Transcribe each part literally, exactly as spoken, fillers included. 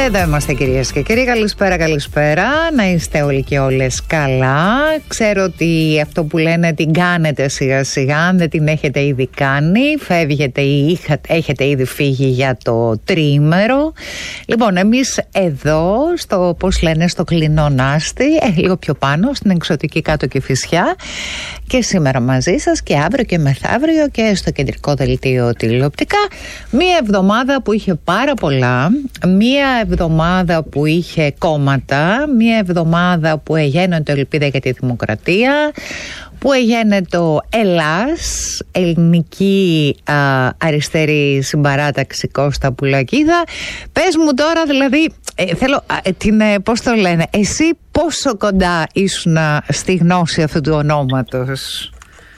Εδώ είμαστε, κυρίες και κύριοι. Καλησπέρα, καλησπέρα. Να είστε όλοι και όλες καλά. Ξέρω ότι αυτό που λένε την κάνετε σιγά σιγά, αν δεν την έχετε ήδη κάνει, φεύγετε ή είχατε, έχετε ήδη φύγει για το τριήμερο. Λοιπόν, εμείς εδώ, στο πώς λένε, στο κλεινό Νάστη, ε, λίγο πιο πάνω, στην εξωτική κάτω Κηφισιά, και σήμερα μαζί σας και αύριο και μεθαύριο και στο κεντρικό δελτίο τηλεοπτικά. Μία εβδομάδα που είχε πάρα πολλά, μία εβδομάδα που είχε κόμματα, μία εβδομάδα που εγένεται ελπίδα για τη δημοκρατία, που εγένεται το Ελλάς, ελληνική α, αριστερή συμπαράταξη Κώστα Πουλακίδα. Πες μου τώρα, δηλαδή, ε, θέλω, ε, την, ε, πώς το λένε, εσύ πόσο κοντά ήσουν στη γνώση αυτού του ονόματος?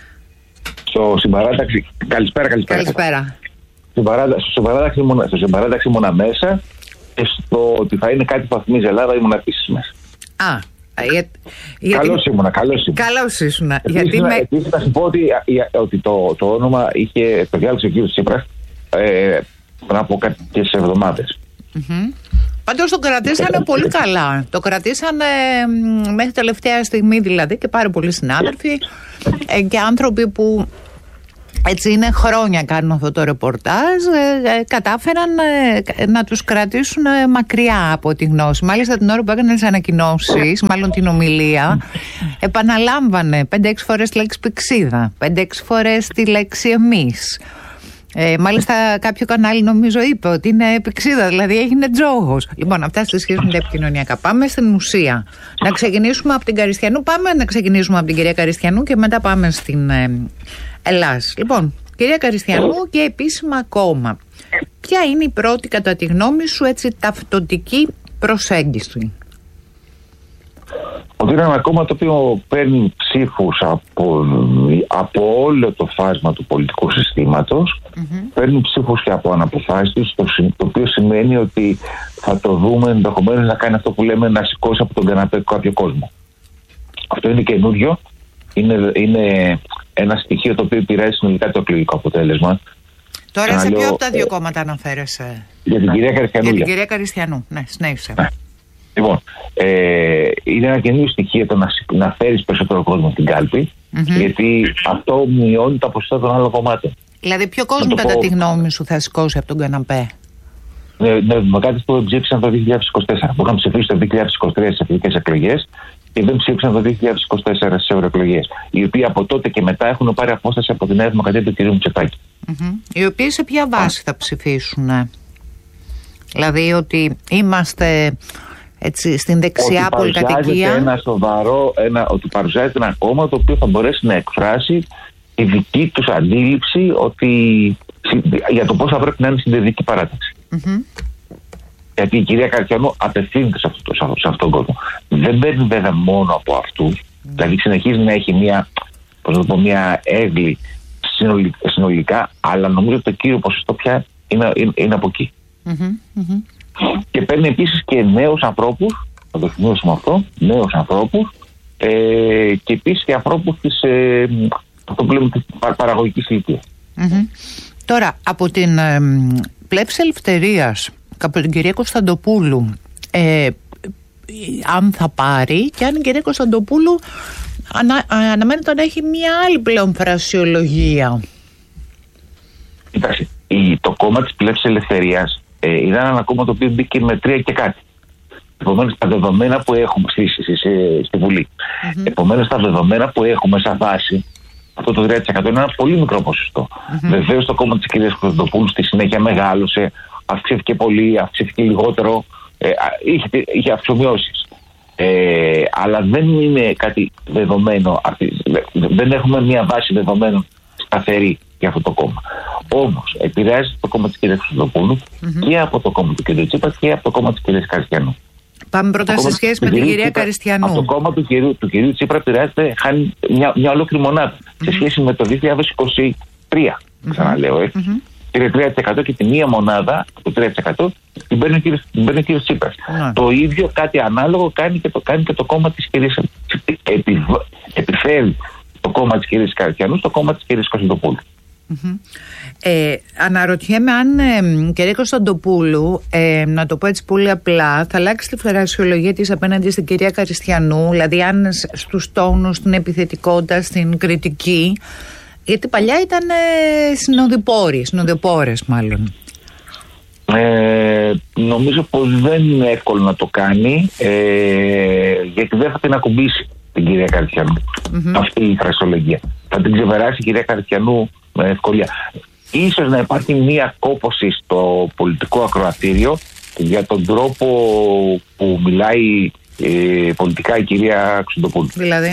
Στο συμπαράταξη, καλησπέρα, καλησπέρα. Καλησπέρα. Στο συμπαράταξη ήμουνα, στο συμπαράταξη ήμουνα μέσα, και στο ότι θα είναι κάτι που βαθμίζει Ελλάδα ήμουνα επίσης μέσα. Α, Για, γιατί... Καλώς ήμουνα, καλώς ήμουνα. Καλώς ήσουνα. Επίσης, γιατί με... επίσης θα σου πω ότι, ότι το, το όνομα είχε, το διάλεξε ο κύριος Τσίπρας ε, πριν από κάποιες εβδομάδες. Mm-hmm. Πάντως το κρατήσανε πολύ καλά. Το κρατήσανε ε, μέχρι τελευταία στιγμή, δηλαδή, και πάρα πολλοί συνάδελφοι ε, και άνθρωποι που έτσι είναι χρόνια κάνουν αυτό το ρεπορτάζ, ε, ε, κατάφεραν ε, να τους κρατήσουν ε, μακριά από τη γνώση. Μάλιστα την ώρα που έκανε τις ανακοινώσεις, μάλλον την ομιλία, επαναλάμβανε πέντε-έξι φορές τη λέξη πηξίδα, πέντε-έξι φορές τη λέξη εμείς. Ε, μάλιστα κάποιο κανάλι νομίζω είπε ότι είναι πηξίδα, δηλαδή έγινε τζόγος. Λοιπόν, αυτά στη σχέση με τα επικοινωνιακά. Πάμε στην ουσία. Να ξεκινήσουμε από την Καριστιανού. Πάμε να ξεκινήσουμε από την κυρία Καριστιανού και μετά πάμε στην ε, Ελλάς. Λοιπόν, κυρία Καριστιανού και επίσημα κόμμα. Ποια είναι η πρώτη, κατά τη γνώμη σου, έτσι ταυτοτική προσέγγιση? Ότι είναι ένα κόμμα το οποίο παίρνει ψήφους από, από όλο το φάσμα του πολιτικού συστήματος, mm-hmm. παίρνει ψήφους και από αναποφάσεις, το, το οποίο σημαίνει ότι θα το δούμε ενδεχομένως να κάνει αυτό που λέμε, να σηκώσει από τον καναπέ κάποιο κόσμο. Αυτό είναι καινούριο, είναι, είναι ένα στοιχείο το οποίο επηρεάζει συνολικά το εκλογικό αποτέλεσμα. Τώρα σε ποιο από τα δύο κόμματα αναφέρεσαι? Για την κυρία Καριστιανού. Για την κυρία Καριστιανού, ναι, συνέχισε. Ναι. Λοιπόν, ε, είναι ένα καινούριο στοιχείο το να, να φέρεις περισσότερο κόσμο στην κάλπη, mm-hmm. γιατί αυτό μειώνει τα ποσοστά των άλλων κομμάτων. Δηλαδή, ποιο κόσμο, κατά πω... τη γνώμη σου, θα σηκώσει από τον καναπέ? Ναι, ναι, με κάτι που ψήφισαν το δύο χιλιάδες είκοσι τέσσερα, που είχαν ψηφίσει το δύο χιλιάδες είκοσι τρία στις εθνικές εκλογές και δεν ψήφισαν το δύο χιλιάδες είκοσι τέσσερα στις ευρωεκλογές. Οι οποίοι από τότε και μετά έχουν πάρει απόσταση από τη Νέα Δημοκρατία του κ. Μητσοτάκη. Mm-hmm. Οι οποίοι σε ποια βάση θα ψηφίσουν? Δηλαδή, ότι είμαστε. Έτσι, στην δεξιά ότι πολυκατοικία. Ένα σοβαρό, ένα, ότι παρουσιάζεται ένα κόμμα το οποίο θα μπορέσει να εκφράσει τη δική τους αντίληψη ότι, για το πώς θα πρέπει να είναι στην τελική παράταξη. Mm-hmm. Γιατί η κυρία Καριστιανού απευθύνεται σε, αυτό, σε, σε αυτόν τον κόσμο. Δεν παίρνει βέβαια μόνο από αυτούς, mm-hmm. δηλαδή συνεχίζει να έχει μια, πώς να το πω, μια έγκλη συνολικά, συνολικά, αλλά νομίζω ότι το κύριο ποσοστό πια είναι, είναι, είναι από εκεί. Mm-hmm. Mm-hmm. Και παίρνει επίσης και νέους ανθρώπους, θα το θυμίσουμε αυτό, νέους ανθρώπους ε, και επίσης και ανθρώπους της, ε, αυτό που λέμε, της παραγωγικής ηλικίας. Mm-hmm. Τώρα, από την ε, πλεύση ελευθερίας, από την κυρία Κωνσταντοπούλου, ε, αν θα πάρει, και αν η κυρία Κωνσταντοπούλου ανα, αναμένεται να έχει μια άλλη πλέον φρασιολογία. Κοιτάξτε, το κόμμα της πλεύσης ελευθερίας Ε, ήταν ένα κόμμα το οποίο μπήκε με τρία και κάτι. Επομένως, τα δεδομένα που έχουμε στη, στη, στη, στη Βουλή. Mm-hmm. Επομένως, τα δεδομένα που έχουμε σαν βάση, αυτό το τρία τοις εκατό είναι ένα πολύ μικρό ποσοστό. Mm-hmm. Βεβαίως, το κόμμα της κυρίας Κωνσταντοπούλου στη συνέχεια μεγάλωσε, αυξήθηκε πολύ, αυξήθηκε λιγότερο, ε, είχε, είχε αυξομοιώσεις. Ε, αλλά δεν είναι κάτι δεδομένο, δεν έχουμε μια βάση δεδομένων σταθερή για αυτό το κόμμα. Όμως επηρεάζεται το κόμμα της κυρίας Κωνσταντοπούλου mm-hmm. και από το κόμμα του κ. Τσίπρα και από το κόμμα της κυρίας Καριστιανού. Πάμε πρώτα σε σχέση με την κυρία Τσίπρα, Καριστιανού. Από το κόμμα του κυρίου, του κυρίου Τσίπρα επηρεάζεται, χάνει μια, μια ολόκληρη μονάδα mm-hmm. σε σχέση με το δύο χιλιάδες είκοσι τρία. Mm-hmm. Ξαναλέω έτσι. Mm-hmm. Πήρε τρία τοις εκατό και τη μία μονάδα από το τρία τοις εκατό την παίρνει ο κύριος Τσίπρας. Mm-hmm. Το ίδιο κάτι ανάλογο κάνει και το, κάνει και το κόμμα της κυρίας Τσίπρα. Επιφέρει το κόμμα της κυρίας Καριστιανού στο κόμμα της κυρίας Κωνσταντοπούλου. Mm-hmm. Ε, αναρωτιέμαι αν ε, κυρία Κωνσταντοπούλου, ε, να το πω έτσι πολύ απλά, θα αλλάξει τη φρασιολογία της απέναντι στην κυρία Καριστιανού, δηλαδή αν στους τόνους, στην επιθετικότητα, στην κριτική, γιατί παλιά ήταν ε, συνοδοιπόροι, συνοδοιπόρες μάλλον. Ε, νομίζω πως δεν είναι εύκολο να το κάνει, ε, γιατί δεν θα την ακουμπήσει την κυρία Καριστιανού mm-hmm. αυτή η φρασιολογία. Θα την ξεπεράσει η κυρία Καριστιανού με ευκολία. Ίσως να υπάρχει μία κόπωση στο πολιτικό ακροατήριο για τον τρόπο που μιλάει ε, πολιτικά η κυρία Κωνσταντοπούλου. Δηλαδή?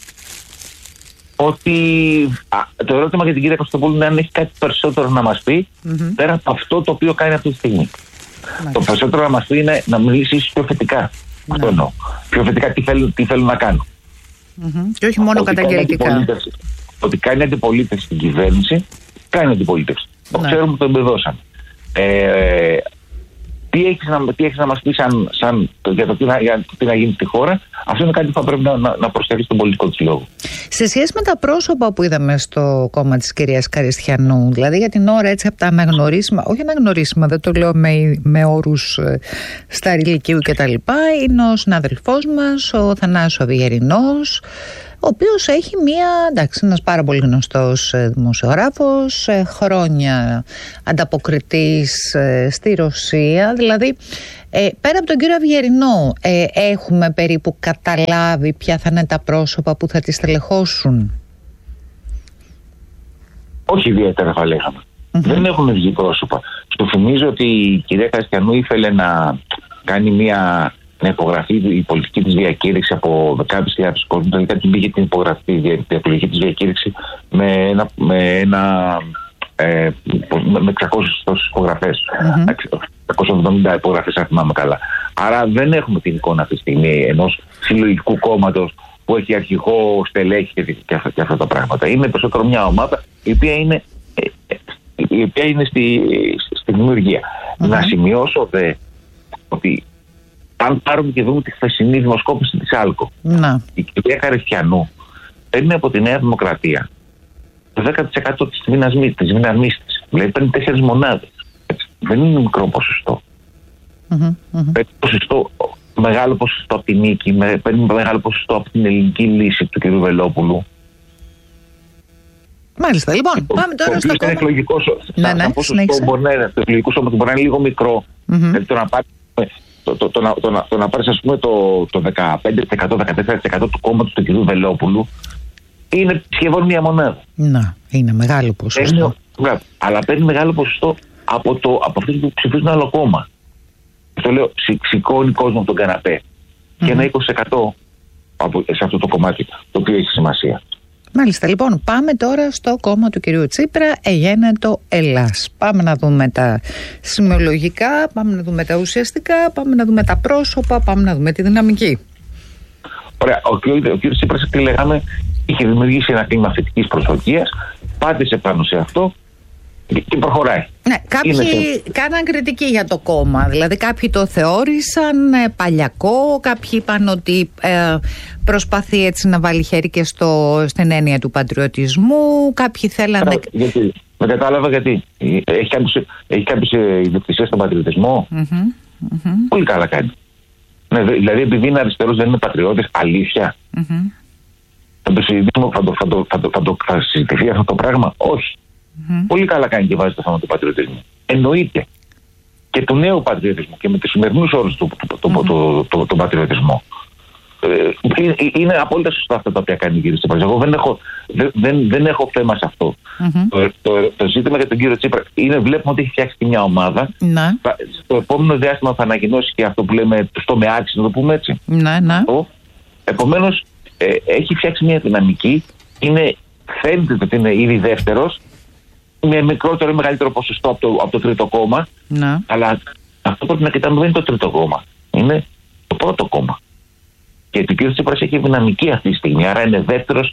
Ότι α, το ερώτημα για την κυρία Κωνσταντοπούλου είναι αν έχει κάτι περισσότερο να μας πει mm-hmm. πέρα από αυτό το οποίο κάνει αυτή τη στιγμή. Mm-hmm. Το περισσότερο να μας πει είναι να μιλήσει πιο θετικά. Mm-hmm. Αυτό εννοώ. Πιο θετικά τι θέλουν, τι θέλουν να κάνουν. Mm-hmm. Και όχι μόνο ότι καταγγελτικά. Ότι κάνει αντιπολίτευση στην κυβέρνηση, κάνει αντιπολίτευση. Το ναι. ξέρουμε, το εμπεδώσαμε. Ε, τι έχεις να, τι έχεις να μας πει σαν, σαν, για το τι να, για το τι να γίνει στη χώρα, αυτό είναι κάτι που θα πρέπει να, να, να προσθέσει στον πολιτικό της λόγο. Σε σχέση με τα πρόσωπα που είδαμε στο κόμμα της κυρίας Καριστιανού, δηλαδή για την ώρα έτσι από τα αναγνωρίσιμα, όχι αναγνωρίσιμα, δεν το λέω με, με όρους ε, σταριλικίου και τα λοιπά, είναι ο συναδελφός μας, ο Θανάσης Αβιγερινός, ο οποίος έχει μία, εντάξει, ένας πάρα πολύ γνωστός δημοσιογράφος, χρόνια ανταποκριτής στη Ρωσία, δηλαδή ε, πέρα από τον κύριο Αβιγερινό ε, έχουμε περίπου καταλάβει ποια θα είναι τα πρόσωπα που θα τη στελεχώσουν? Όχι ιδιαίτερα θα λέγαμε. Mm-hmm. Δεν έχουν βγει πρόσωπα. Στο θυμίζω ότι η κυρία Καριστιανού ήθελε να κάνει μία να υπογραφεί η πολιτική της διακήρυξη από δεκάδες χιλιάδες κόσμου. Τελικά την πήγε την υπογραφή, η πολιτική της διακήρυξη με ένα, με, ένα, ε, με εξακόσιες τόσες υπογραφές. Mm-hmm. εξακόσιες εβδομήντα υπογραφές, αν θυμάμαι καλά. Άρα δεν έχουμε την εικόνα αυτή τη στιγμή ενός συλλογικού κόμματος που έχει αρχηγό στελέχη και, και, αυτά, και αυτά τα πράγματα. Είναι περισσότερο μια ομάδα η οποία είναι, η οποία είναι στη, στη δημιουργία. Mm-hmm. Να σημειώσω δε ότι αν πάρουμε και δούμε τη χθεσινή δημοσκόπηση της Άλκο, να. η κυρία Καριστιανού παίρνει από τη Νέα Δημοκρατία το δέκα τοις εκατό της δύναμής της. Δηλαδή παίρνει τέσσερις μονάδες. Έτσι. Δεν είναι μικρό ποσοστό. Mm-hmm, mm-hmm. Παίρνει ποσοστό, μεγάλο ποσοστό από την νίκη, παίρνει μεγάλο ποσοστό από την ελληνική λύση του κ. Βελόπουλου. Μάλιστα, λοιπόν, το, πάμε τώρα στο κόμμα. Εκλογικό σώμα μπορεί να είναι λίγο μικρό. Mm-hmm. Δηλαδή το να πάρει Το, το, το, το, το, το να πάρεις ας πούμε το, το δεκαπέντε τοις εκατό, δεκατέσσερα τοις εκατό του κόμματος του κ. Βελόπουλου είναι σχεδόν μία μονάδα. Να, είναι μεγάλο ποσοστό. Παίρνει, αλλά παίρνει μεγάλο ποσοστό από, το, από αυτούς που ψηφίζουν άλλο κόμμα. Αυτό λέω, σηκώνει κόσμο από τον καναπέ. Mm-hmm. Και ένα είκοσι τοις εκατό από, σε αυτό το κομμάτι το οποίο έχει σημασία. Μάλιστα, λοιπόν, πάμε τώρα στο κόμμα του κυρίου Τσίπρα, Εγένετο Ελλάς. Πάμε να δούμε τα σημειολογικά, πάμε να δούμε τα ουσιαστικά, πάμε να δούμε τα πρόσωπα, πάμε να δούμε τη δυναμική. Ωραία, ο, ο, ο κύριος Τσίπρας, τι λέγαμε, είχε δημιουργήσει ένα κλίμα θετικής προσδοκίας, πάτησε πάνω σε αυτό και προχωράει. Ναι, κάποιοι σε... κάναν κριτική για το κόμμα, δηλαδή κάποιοι το θεώρησαν ε, παλιακό, κάποιοι είπαν ότι ε, προσπαθεί έτσι να βάλει χέρι και στο, στην έννοια του πατριωτισμού, κάποιοι θέλανε... Άρα, γιατί, με κατάλαβα γιατί, έχει κάποιες, έχει κάποιες ιδιοκτησίες στον πατριωτισμό, mm-hmm, mm-hmm. Πολύ καλά κάνει. Ναι, δηλαδή επειδή είναι αριστερός δεν είναι πατριώτης, αλήθεια. Mm-hmm. Θα το συζητήσουμε, θα το, θα το, θα το, θα το, θα συζητηθεί αυτό το πράγμα, όχι. Mm-hmm. Πολύ καλά κάνει και βάζει το θέμα του πατριωτισμού. Εννοείται. Και του νέου πατριωτισμού και με τους σημερινούς όρους του, του, του, mm-hmm. το, το, το πατριωτισμό. Ε, είναι απόλυτα σωστά αυτά τα οποία κάνει η κυρία Τσίπρα. Εγώ δεν έχω, δεν, δεν έχω θέμα σε αυτό. Mm-hmm. Το, το, το ζήτημα για τον κύριο Τσίπρα είναι, βλέπουμε ότι έχει φτιάξει και μια ομάδα. Mm-hmm. Θα, στο επόμενο διάστημα θα ανακοινώσει και αυτό που λέμε το με άξι, να το πούμε έτσι. Mm-hmm. Επομένως, ε, έχει φτιάξει μια δυναμική. Είναι, φαίνεται ότι είναι ήδη δεύτερος, με μικρότερο ή μεγαλύτερο ποσοστό από το, από το τρίτο κόμμα. Να. Αλλά αυτό πρέπει να κοιτάμε, δεν είναι το τρίτο κόμμα. Είναι το πρώτο κόμμα. Και το κ. Τσίπρας έχει δυναμική αυτή τη στιγμή. Άρα είναι δεύτερος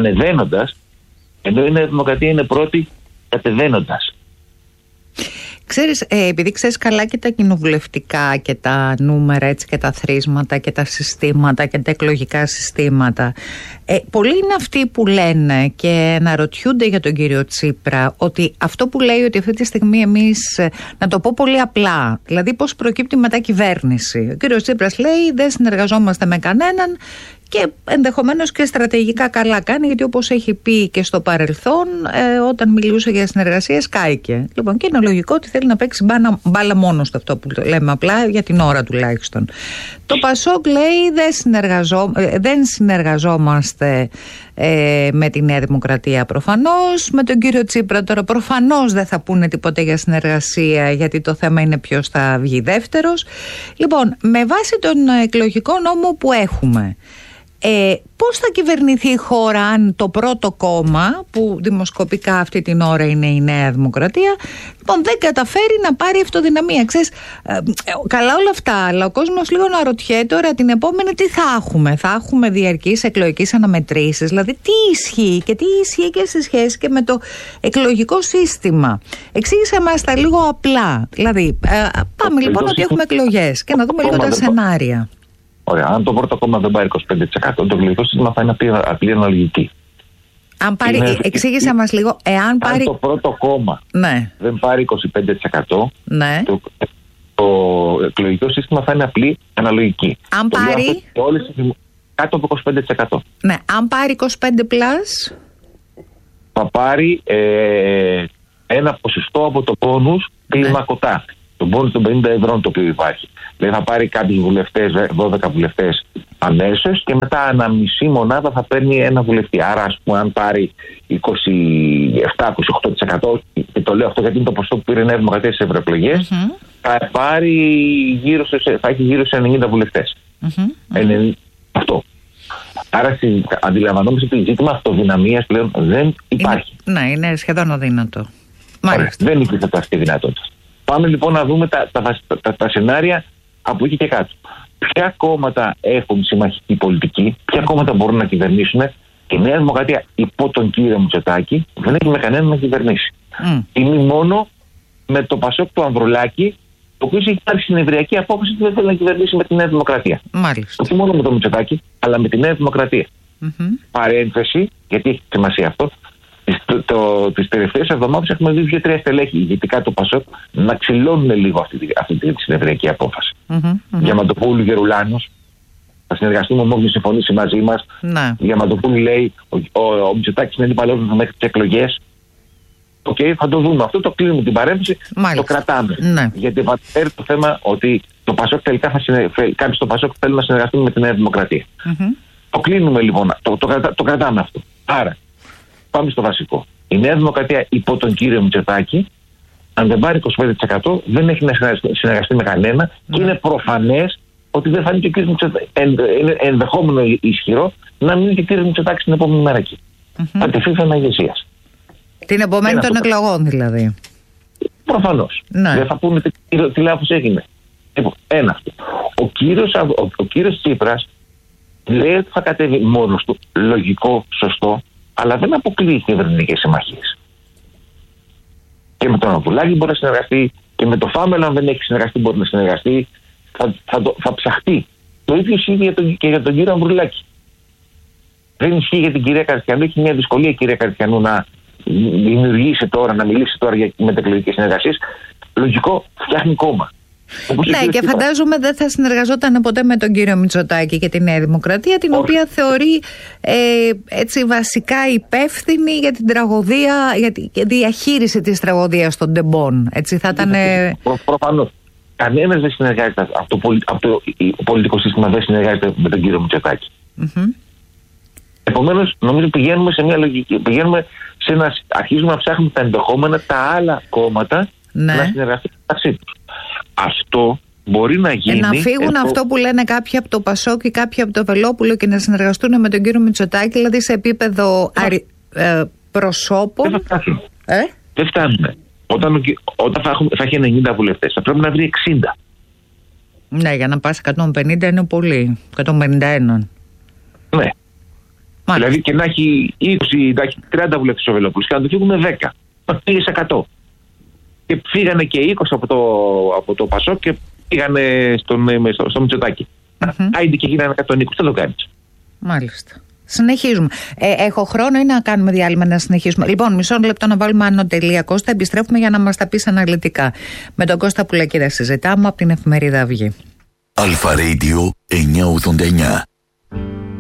ανεβαίνοντας, ενώ η Νέα Δημοκρατία είναι πρώτη κατεβαίνοντας. Ξέρεις, ε, επειδή ξέρεις καλά και τα κοινοβουλευτικά και τα νούμερα, έτσι, και τα θρίσματα και τα συστήματα και τα εκλογικά συστήματα, ε, πολλοί είναι αυτοί που λένε και αναρωτιούνται για τον κύριο Τσίπρα ότι αυτό που λέει ότι αυτή τη στιγμή εμείς, να το πω πολύ απλά, δηλαδή πώς προκύπτει μετά κυβέρνηση. Ο κύριος Τσίπρας λέει δεν συνεργαζόμαστε με κανέναν και ενδεχομένως και στρατηγικά καλά κάνει, γιατί όπως έχει πει και στο παρελθόν, ε, όταν μιλούσε για συνεργασίες κάηκε. Λοιπόν, και είναι λογικό ότι θέλει να παίξει μπάλα, μπάλα μόνος του, αυτό που λέμε απλά, για την ώρα τουλάχιστον. Το Πασόκ λέει δεν, συνεργαζό, ε, δεν συνεργαζόμαστε ε, με τη Νέα Δημοκρατία προφανώς. Με τον κύριο Τσίπρα τώρα προφανώς δεν θα πούνε τίποτα για συνεργασία, γιατί το θέμα είναι ποιος θα βγει δεύτερος. Λοιπόν, με βάση τον εκλογικό νόμο που έχουμε, Ε, πώς θα κυβερνηθεί η χώρα αν το πρώτο κόμμα, που δημοσκοπικά αυτή την ώρα είναι η Νέα Δημοκρατία, λοιπόν, δεν καταφέρει να πάρει αυτοδυναμία? Ξέρεις, ε, ε, καλά όλα αυτά, αλλά ο κόσμος λίγο να ρωτιέται τώρα την επόμενη τι θα έχουμε. Θα έχουμε διαρκείς εκλογικές αναμετρήσεις, δηλαδή τι ισχύει και τι ισχύει και σε σχέση και με το εκλογικό σύστημα. Εξήγησε μας τα λίγο απλά. Δηλαδή, ε, πάμε λοιπόν ότι έχουμε εκλογές και να δούμε λίγο τα σενάρια. Ωραία. Αν το πρώτο κόμμα δεν πάρει είκοσι πέντε τοις εκατό, το εκλογικό σύστημα θα είναι απλή αναλογική. Αν πάρει, είναι, εξήγησε είναι, μας λίγο, εάν πάρει... Αν το πρώτο κόμμα ναι. δεν πάρει είκοσι πέντε τοις εκατό, ναι. το, το εκλογικό σύστημα θα είναι απλή αναλογική. Αν το πάρει... Όλες, κάτω από είκοσι πέντε τοις εκατό. Ναι. Αν πάρει είκοσι πέντε πλας... θα πάρει ε, ένα ποσοστό από το πόνους κλιμακωτά. Ναι. Το πόνους των πενήντα ευρώ το οποίο υπάρχει. Δηλαδή θα πάρει κάποιους βουλευτές, δώδεκα βουλευτές αμέσως, και μετά ανά μισή μονάδα θα παίρνει ένα βουλευτή. Άρα, ας πούμε, αν πάρει είκοσι επτά με είκοσι οκτώ τοις εκατό, και το λέω αυτό γιατί είναι το ποσοστό που πήρε η Νέα Δημοκρατία στις ευρωεκλογές, mm-hmm. θα, πάρει γύρω σε, θα έχει γύρω σε ενενήντα βουλευτές. Mm-hmm. ενενήντα, αυτό. Άρα αντιλαμβανόμαστε ότι το ζήτημα αυτοδυναμίας πλέον δεν υπάρχει. Είναι, ναι, είναι σχεδόν αδύνατο. Μάλιστα. Δεν υπήρχε αυτή η δυνατότητα. Πάμε λοιπόν να δούμε τα, τα, τα, τα, τα σενάρια από εκεί και κάτω. Ποια κόμματα έχουν συμμαχική πολιτική, ποια κόμματα μπορούν να κυβερνήσουν. Η Νέα Δημοκρατία υπό τον κύριο Μητσοτάκη δεν έχει με κανέναν να κυβερνήσει. Mm. Είναι μόνο με το Πασόκ του Ανδρουλάκη, το οποίο έχει πάρει συνεδριακή απόφαση ότι δεν θέλει να κυβερνήσει με τη Νέα Δημοκρατία. Μάλιστα. Όχι μόνο με τον Μητσοτάκη, αλλά με τη Νέα Δημοκρατία. Mm-hmm. Παρένθεση, γιατί έχει σημασία αυτό. Το, το, τις τελευταίες εβδομάδες έχουμε δει δύο-τρία στελέχη ηγετικά του Πασόκ να ξυλώνουν λίγο αυτή, αυτή τη συνεδριακή απόφαση. Mm-hmm, mm-hmm. Διαμαντοπούλου Γερουλάνος, θα συνεργαστούμε μόνο να συμφωνήσει μαζί μας. Mm-hmm. Διαμαντοπούλου λέει ο, ο, ο Μητσοτάκης είναι αντιπαλός μας μέχρι τις εκλογές. Οκ, okay, θα το δούμε αυτό, το κλείνουμε την παρέμβαση, το κρατάμε. Mm-hmm. Γιατί φέρει το θέμα ότι το Πασόκ τελικά θα συνεργαστεί, κάποιοι στο Πασόκ θέλουν να συνεργαστούν με τη Νέα Δημοκρατία. Mm-hmm. Το κλείνουμε λοιπόν, το, το, το, το κρατάμε αυτό. Άρα, πάμε στο βασικό. Η Νέα Δημοκρατία υπό τον κύριο Μητσοτάκη, αν δεν πάρει είκοσι πέντε τοις εκατό, δεν έχει να συνεργαστεί με κανένα mm. και είναι προφανές ότι δεν θα είναι και ο κύριος Μητσοτάκη. Είναι ενδεχόμενο ισχυρό να μην είναι και ο κύριος Μητσοτάκη την επόμενη μέρα εκεί. Mm-hmm. Θα τεθεί θέμα ηγεσίας. Την επομένη των εκλογών δηλαδή. Προφανώς. Ναι. Δεν θα πούνε τι, τι, τι λάθος έγινε. Λοιπόν, ένα αυτό. Ο κύριος, ο, ο κύριος Τσίπρας λέει ότι θα κατέβει μόνος του. Λογικό, σωστό. Αλλά δεν αποκλείει κυβερνητικές συμμαχίες. Και με τον Ανδρουλάκη μπορεί να συνεργαστεί, και με το Φάμελο, αν δεν έχει συνεργαστεί, μπορεί να συνεργαστεί. Θα, θα, το, θα ψαχτεί. Το ίδιο ισχύει για τον, και για τον κύριο Ανδρουλάκη. Δεν ισχύει για την κυρία Καριστιανού. Έχει μια δυσκολία η κυρία Καριστιανού να δημιουργήσει τώρα, να μιλήσει τώρα για μετεκλογικές συνεργασίες. Λογικό, φτιάχνει κόμμα. Ναι, και φαντάζομαι δεν θα συνεργαζόταν ποτέ με τον κύριο Μητσοτάκη και τη Νέα Δημοκρατία, την Όχι. οποία θεωρεί ε, έτσι βασικά υπεύθυνη για την τραγωδία, για τη διαχείριση της τραγωδίας των Ντεμπών. Έτσι θα ήταν. Προ, Προφανώς. Κανένας δεν συνεργάζεται. Αυτό το πολιτικό σύστημα δεν συνεργάζεται με τον κύριο Μητσοτάκη. Mm-hmm. Επομένως, νομίζω πηγαίνουμε σε μια λογική. Πηγαίνουμε σε ένα. Αρχίζουμε να ψάχνουμε τα ενδεχόμενα τα άλλα κόμματα ναι. να συνεργαστούν μεταξύ τους. Αυτό μπορεί να γίνει. Ε, να φύγουν εδώ... αυτό που λένε κάποιοι από το Πασόκ ή κάποιοι από το Βελόπουλο και να συνεργαστούν με τον κύριο Μητσοτάκη, δηλαδή σε επίπεδο αρι... ε, προσώπων. Δεν θα φτάσουν. Ε? Δεν φτάνουμε. Όταν, όταν θα, έχουμε, θα έχει ενενήντα βουλευτές, θα πρέπει να βρει εξήντα. Ναι, για να πας εκατόν πενήντα είναι πολύ. εκατόν πενήντα ένα. Ναι. Μάλιστα. Δηλαδή και να έχει είκοσι, να έχει τριάντα βουλευτές ο Βελόπουλος και να το φύγουν δέκα. Θα πήγε σε εκατό. και φύγανε και είκοσι από το, από το Πασόκ και πήγανε στον, στο, στο Μητσοτάκη. Mm-hmm. Άιντε και γίνανε εκατόν είκοσι, δεν το κάνεις. Μάλιστα. Συνεχίζουμε. Ε, έχω χρόνο ή να κάνουμε διάλειμμα να συνεχίσουμε? Λοιπόν, μισό λεπτό να βάλουμε άνω τελεία. Κώστα, επιστρέφουμε για να μας τα πεις αναλυτικά. Με τον Κώστα Πουλακίδα συζητάμε από την εφημερίδα Αυγή. Αλφα Radio εννιακόσια ογδόντα εννιά.